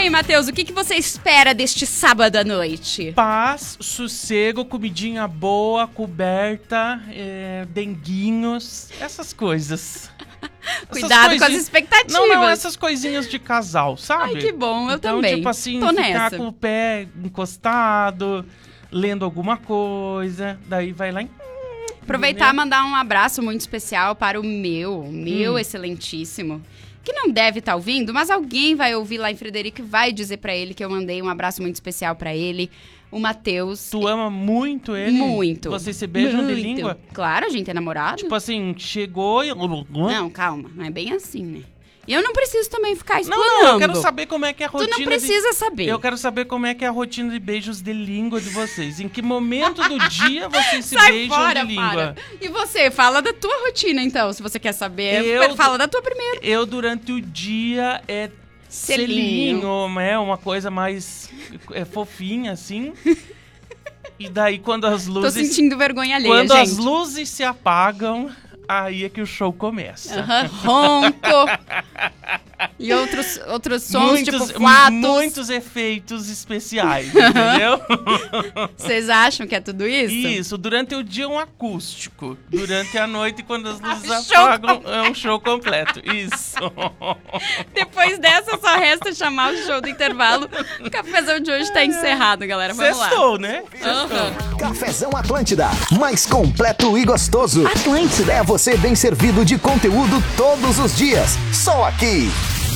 aí, Matheus, o que você espera deste sábado à noite? Paz, sossego, comidinha boa, coberta, denguinhos, essas coisas. Cuidado com as expectativas. Não, essas coisinhas de casal, sabe? Ai, que bom, eu então, também. Tipo assim, tô ficar nessa. com o pé encostado, lendo alguma coisa, daí vai lá em... Aproveitar e mandar um abraço muito especial para o meu excelentíssimo, que não deve estar ouvindo, mas alguém vai ouvir lá em Frederico e vai dizer pra ele que eu mandei um abraço muito especial pra ele, o Matheus. Tu ama muito ele? Muito. Vocês se beijam de Muito. língua? Claro, a gente é namorado. Tipo assim, chegou e... Não, calma, não é bem assim, né? E eu não preciso também ficar explanando. Não, eu quero saber como é que é a rotina. Tu não precisa saber. Eu quero saber como é que é a rotina de beijos de língua de vocês. Em que momento do dia vocês se Sai beijam fora, de língua? para. E você, fala da tua rotina então, se você quer saber. Fala da tua primeiro. Eu, durante o dia, selinho, né? Uma coisa mais fofinha, assim. E daí, quando as luzes... Tô sentindo vergonha alheia, quando gente. as luzes se apagam, aí é que o show começa. Ronco. E outros sons, tipo flatos. Muitos efeitos especiais, entendeu? Vocês acham que é tudo isso? Isso, durante o dia é um acústico. Durante a noite, quando as luzes Show apagam, é um show completo. Isso. Depois dessa, só resta chamar o show do intervalo. O cafezão de hoje tá encerrado, galera. Vamos lá. Sextou, né? Cafezão Atlântida, mais completo e gostoso. Atlântida. É você bem servido de conteúdo todos os dias. Só aqui.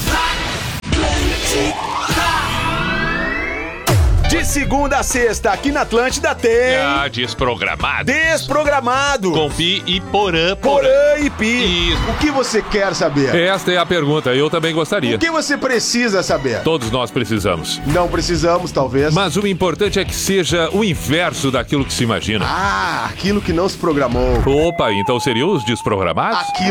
De segunda a sexta, aqui na Atlântida tem... Desprogramado. Desprogramado. Com Pi e Porã. Porã e Pi. Isso. O que você quer saber? Esta é a pergunta, eu também gostaria. O que você precisa saber? Todos nós precisamos. Não precisamos, talvez. Mas o importante é que seja o inverso daquilo que se imagina. Ah, aquilo que não se programou. Opa, então seriam os desprogramados? Aquilo